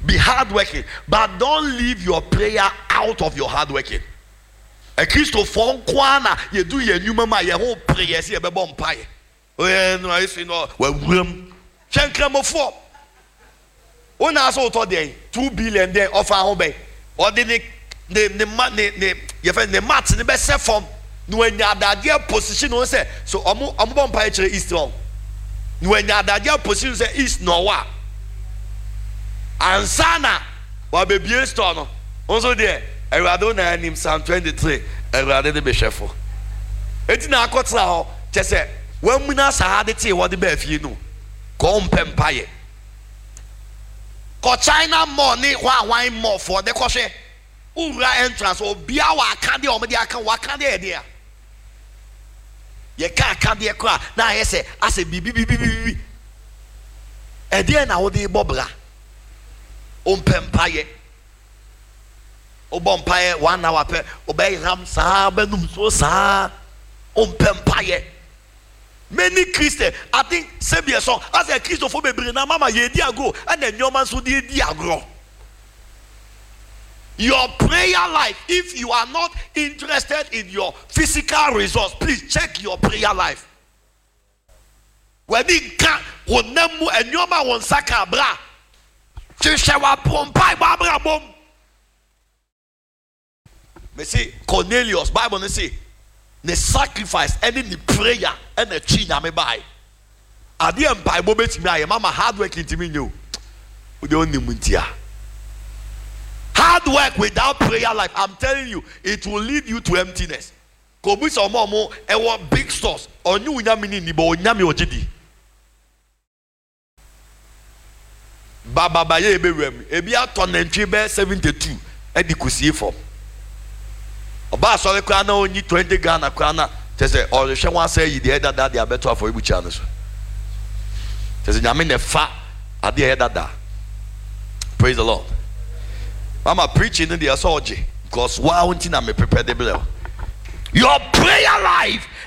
be hardworking, but don't leave your prayer out of your hardworking. A Christopher Kwana, you do your new mama, your whole prayer, see a bomb pie. When I say no, well, Shank number 4. One also told them 2 billion there of our home. Or the mats in the best form. When you are that position, no say so. I'm bomb pie is strong. When you are that position, say is no what. And Sana, what baby is torn. Also there, I rather than him Psalm 23. I rather the bishop. It's not got now. Just say when we not had it, what the best you know. Come Empire. Ko China money, why more for the koshe? Ura entrance or biawa candy or media can walk candy idea. You can't candy a cry. Now I say, bibi. And then I would be bobla. Empire. Empire 1 hour per obey Ram Sa Benum so sa Empire. Many Christians, I think, Sabia song as a Christopher Brina Mama ye diago and then your man so dear diagro. Your prayer life, if you are not interested in your physical results, please check your prayer life. When you can't, when Nemu and your man won Saka bra, Chishawa Pompai Babra Bom. Me see Cornelius, Bible, me see. The sacrifice and the prayer and the china me buy. I didn't buy Bobet to me. Mama hard work into me. You don't need muntia. Hard work without prayer life, I'm telling you, it will lead you to emptiness. Kobus or momo and what big stores or new yamini ni bo nyami ojidi. Baba baye bewem. Ebia ton entry be 72 and the kusi form. Oba sorry krana only 20 Ghana krana say or the shall say you the head that they are better for you channels. Says nyame ne fa ade head that. Praise the Lord. Mama preaching in the assault because why won't you me prepare the bill? Your prayer life